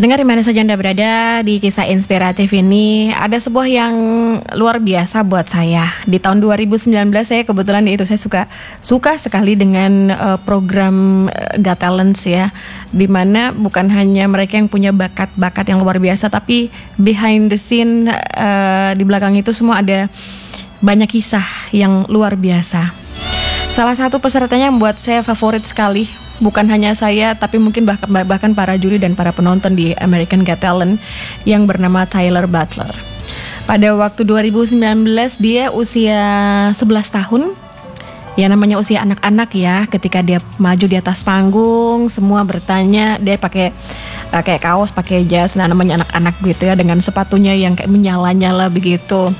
Pendengar di mana saja Anda berada, di kisah inspiratif ini ada sebuah yang luar biasa buat saya. Di tahun 2019 saya kebetulan saya suka sekali dengan program Got Talent ya, di mana bukan hanya mereka yang punya bakat-bakat yang luar biasa, tapi behind the scene, di belakang itu semua ada banyak kisah yang luar biasa. Salah satu pesertanya yang buat saya favorit sekali, bukan hanya saya, tapi mungkin bahkan para juri dan para penonton di American Got Talent, yang bernama Tyler Butler. Pada waktu 2019 dia usia 11 tahun. Ya namanya usia anak-anak ya. Ketika dia maju di atas panggung, semua bertanya, dia pakai kaos, pakai jas, namanya anak-anak gitu ya, dengan sepatunya yang kayak menyala-nyala begitu.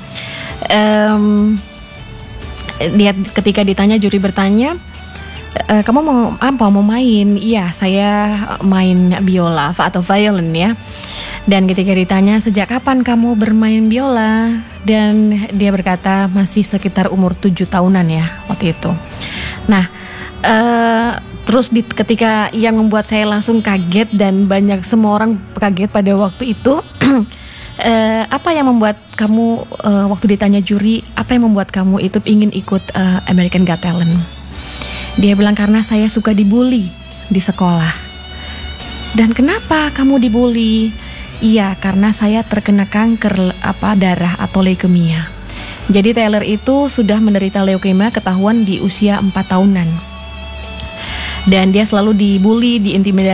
Dia ketika ditanya, juri bertanya, kamu mau apa? Mau main? Iya, saya main biola atau violin ya. Dan ketika ditanya, sejak kapan kamu bermain biola? Dan dia berkata masih sekitar umur 7 tahunan ya waktu itu. Nah, terus ketika yang membuat saya langsung kaget dan banyak semua orang kaget pada waktu itu. Apa yang membuat kamu waktu ditanya juri, apa yang membuat kamu itu ingin ikut American Got Talent? Dia bilang, karena saya suka dibully di sekolah. Dan kenapa kamu dibully? Iya, karena saya terkena kanker darah atau leukemia. Jadi Taylor itu sudah menderita leukemia ketahuan di usia 4 tahunan. Dan dia selalu dibully, diintimidasi